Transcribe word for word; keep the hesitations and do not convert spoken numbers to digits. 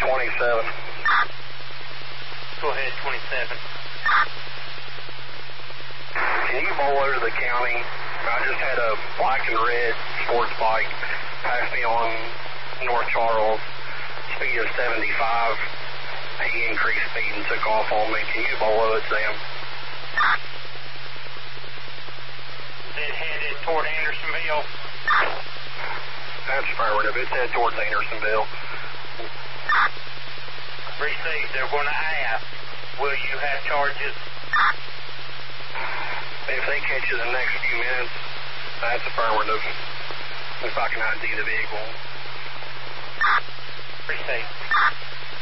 twenty-seven. Go ahead, twenty-seven. Can you bowl over to the county? I just had a black and red sports bike pass me on North Charles, speed of seventy-five. He increased speed and took off on me. Can you bowl over to them? Is it headed toward Andersonville? That's affirmative. It's headed towards Andersonville. Received. They're going to ask, will you have charges? If they catch you in the next few minutes, that's affirmative. If I can I D the vehicle. Received.